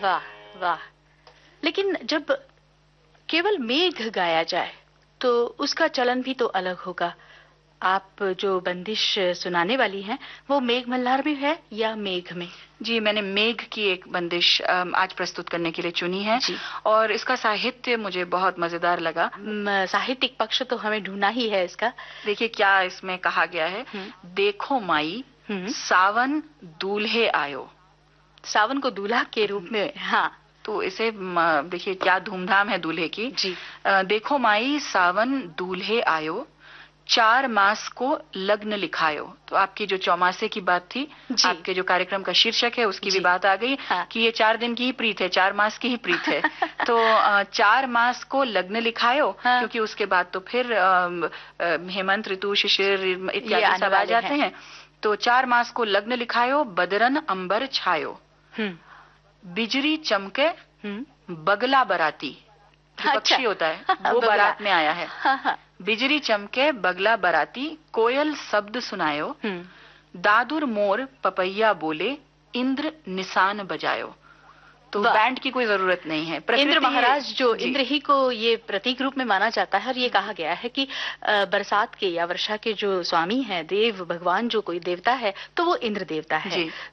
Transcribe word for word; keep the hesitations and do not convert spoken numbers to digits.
वाह वाह। लेकिन जब केवल मेघ गाया जाए तो उसका चलन भी तो अलग होगा। आप जो बंदिश सुनाने वाली हैं वो मेघ मल्हार में है या मेघ में? जी, मैंने मेघ की एक बंदिश आज प्रस्तुत करने के लिए चुनी है जी। और इसका साहित्य मुझे बहुत मजेदार लगा। साहित्यिक पक्ष तो हमें ढूंढना ही है इसका। देखिए क्या इसमें कहा गया है। देखो माई सावन दूल्हे आयो। सावन को दूल्हा के रूप में, हाँ। तो इसे देखिए क्या धूमधाम है दूल्हे की। जी। देखो माई सावन दूल्हे आयो, चार मास को लग्न लिखायो। तो आपकी जो चौमासे की बात थी, आपके जो कार्यक्रम का शीर्षक है उसकी भी बात आ गई। हाँ। कि ये चार दिन की ही प्रीत है, चार मास की ही प्रीत है। तो चार मास को लग्न लिखायो। हाँ। क्योंकि उसके बाद तो फिर हेमंत ऋतु, शिशिर इत्यादि सब आ जाते हैं। तो चार मास को लग्न लिखायो, बदरन अंबर छायो, बिजली चमके बगला बराती। जो पक्षी होता है वो बारात में आया है। बिजली चमके बगला बराती, कोयल शब्द सुनायो, दादुर मोर पपैया बोले, इंद्र निशान बजायो। तो बैंड की कोई जरूरत नहीं है। इंद्र महाराज जो इंद्र ही को ये प्रतीक रूप में माना जाता है और ये कहा गया है कि बरसात के या वर्षा के जो स्वामी हैं, देव भगवान जो कोई देवता है तो वो इंद्र देवता है।